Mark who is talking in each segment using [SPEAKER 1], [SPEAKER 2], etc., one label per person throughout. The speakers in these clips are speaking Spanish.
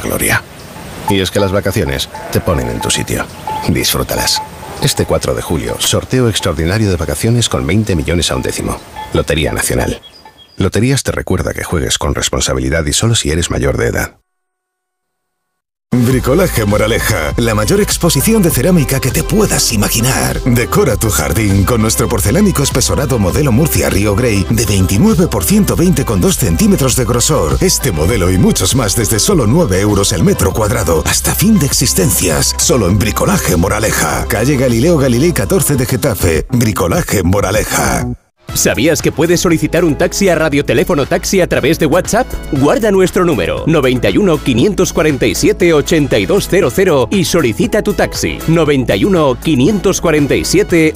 [SPEAKER 1] gloria. Y es que las vacaciones te ponen en tu sitio. Disfrútalas. Este 4 de julio, sorteo extraordinario de vacaciones con 20 millones a un décimo. Lotería Nacional. Loterías te recuerda que juegues con responsabilidad y solo si eres mayor de edad.
[SPEAKER 2] Bricolaje Moraleja, la mayor exposición de cerámica que te puedas imaginar. Decora tu jardín con nuestro porcelánico espesorado modelo Murcia Río Grey de 29 por 120,2 centímetros de grosor. Este modelo y muchos más desde solo 9 euros el metro cuadrado. Hasta fin de existencias. Solo en Bricolaje Moraleja. Calle Galileo Galilei 14 de Getafe. Bricolaje Moraleja.
[SPEAKER 3] ¿Sabías que puedes solicitar un taxi a Radioteléfono Taxi a través de WhatsApp? Guarda nuestro número 91 547 8200 y solicita tu taxi 91 547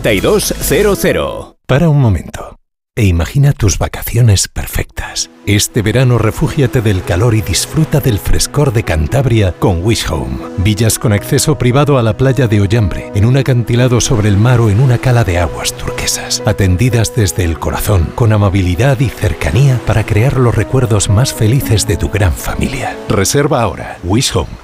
[SPEAKER 3] 8200.
[SPEAKER 4] Para un momento e imagina tus vacaciones perfectas. Este verano refúgiate del calor y disfruta del frescor de Cantabria con Wish Home. Villas con acceso privado a la playa de Ollambre, en un acantilado sobre el mar o en una cala de aguas turquesas. Atendidas desde el corazón, con amabilidad y cercanía para crear los recuerdos más felices de tu gran familia. Reserva ahora. Wish Home,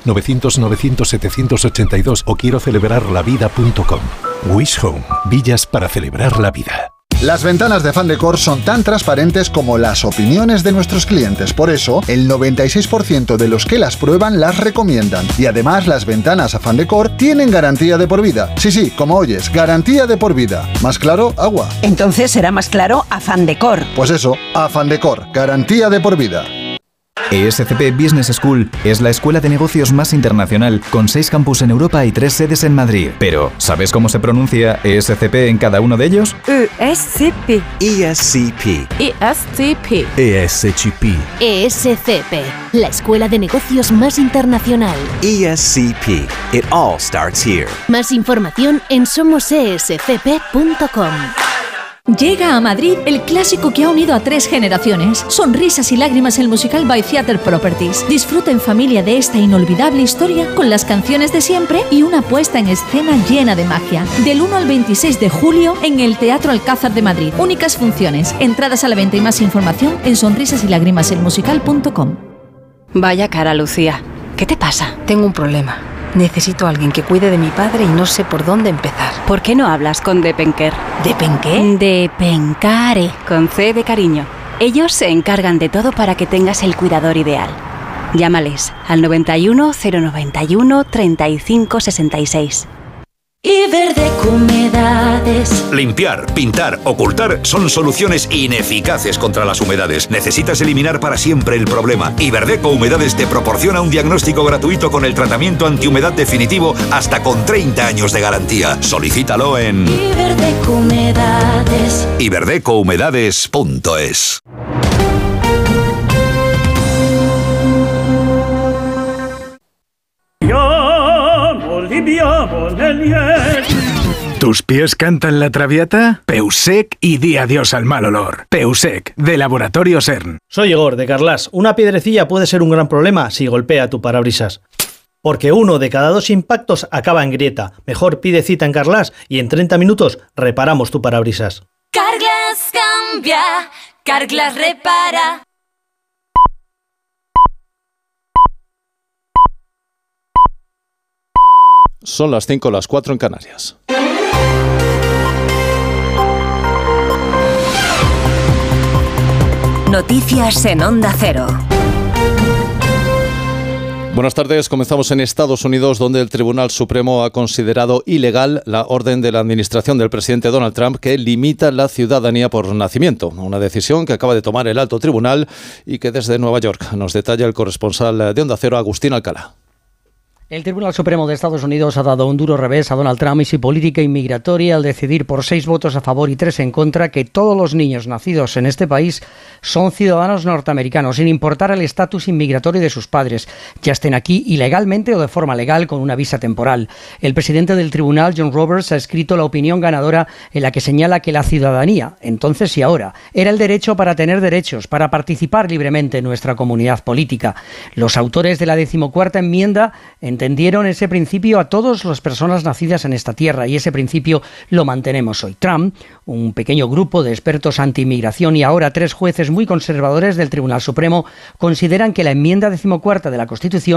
[SPEAKER 4] 900-900-782 o quiero celebrarlavida.com. Wish Home, villas para celebrar la vida.
[SPEAKER 5] Las ventanas de Afán Decor son tan transparentes como las opiniones de nuestros clientes. Por eso, el 96% de los que las prueban las recomiendan. Y además, las ventanas Afán Decor tienen garantía de por vida. Sí, como oyes, garantía de por vida. ¿Más claro? Agua.
[SPEAKER 6] Entonces será más claro Afán Decor.
[SPEAKER 5] Pues eso, Afán Decor, garantía de por vida.
[SPEAKER 7] ESCP Business School es la escuela de negocios más internacional, con 6 campus en Europa y 3 sedes en Madrid. Pero, ¿sabes cómo se pronuncia ESCP en cada uno de ellos?
[SPEAKER 8] ESCP.
[SPEAKER 9] ESCP.
[SPEAKER 8] ESCP.
[SPEAKER 9] ESCP.
[SPEAKER 10] ESCP, la escuela de negocios más internacional.
[SPEAKER 9] ESCP. It all starts here.
[SPEAKER 10] Más información en somosescp.com.
[SPEAKER 11] Llega a Madrid el clásico que ha unido a 3 generaciones. Sonrisas y lágrimas, el musical by Theatre Properties. Disfruta en familia de esta inolvidable historia con las canciones de siempre y una puesta en escena llena de magia. Del 1 al 26 de julio en el Teatro Alcázar de Madrid. Únicas funciones. Entradas a la venta y más información en sonrisasylágrimaselmusical.com.
[SPEAKER 12] Vaya cara, Lucía. ¿Qué te pasa? Tengo un problema. Necesito a alguien que cuide de mi padre y no sé por dónde empezar. ¿Por qué no hablas con Depenker?
[SPEAKER 11] ¿Depenqué?
[SPEAKER 12] Depencare, con C de cariño. Ellos se encargan de todo para que tengas el cuidador ideal. Llámales al 91 091 35 66.
[SPEAKER 13] Iberdeco Humedades.
[SPEAKER 14] Limpiar, pintar, ocultar son soluciones ineficaces contra las humedades. Necesitas eliminar para siempre el problema. Iberdeco Humedades te proporciona un diagnóstico gratuito con el tratamiento antihumedad definitivo hasta con 30 años de garantía. Solicítalo en
[SPEAKER 13] Iberdeco Humedades.
[SPEAKER 14] iberdecohumedades.es.
[SPEAKER 15] ¿Tus pies cantan la traviata? Peusec y di adiós al mal olor. Peusec, de Laboratorio CERN.
[SPEAKER 16] Soy Igor, de Carlas. Una piedrecilla puede ser un gran problema si golpea tu parabrisas. Porque 1 de cada 2 impactos acaba en grieta. Mejor pide cita en Carlas y en 30 minutos reparamos tu parabrisas.
[SPEAKER 13] Carglass cambia, Carglass repara.
[SPEAKER 17] Son las 5, las 4 en Canarias.
[SPEAKER 18] Noticias en Onda Cero.
[SPEAKER 17] Buenas tardes. Comenzamos en Estados Unidos, donde el Tribunal Supremo ha considerado ilegal la orden de la administración del presidente Donald Trump que limita la ciudadanía por nacimiento. Una decisión que acaba de tomar el alto tribunal y que desde Nueva York nos detalla el corresponsal de Onda Cero, Agustín Alcalá.
[SPEAKER 19] El Tribunal Supremo de Estados Unidos ha dado un duro revés a Donald Trump y su política inmigratoria al decidir por 6 votos a favor y 3 en contra que todos los niños nacidos en este país son ciudadanos norteamericanos, sin importar el estatus inmigratorio de sus padres, ya estén aquí ilegalmente o de forma legal con una visa temporal. El presidente del tribunal, John Roberts, ha escrito la opinión ganadora en la que señala que la ciudadanía, entonces y ahora, era el derecho para tener derechos, para participar libremente en nuestra comunidad política. Los autores de la 14ª enmienda entendieron ese principio a todas las personas nacidas en esta tierra y ese principio lo mantenemos hoy. Trump, un pequeño grupo de expertos anti-inmigración y ahora 3 jueces muy conservadores del Tribunal Supremo consideran que la enmienda 14ª de la Constitución